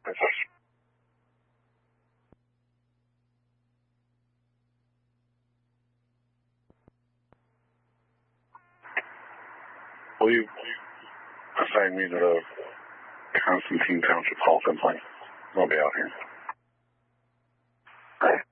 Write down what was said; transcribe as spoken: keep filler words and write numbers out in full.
Will you assign me to the Constantine Township Hall complaint? I'll be out here.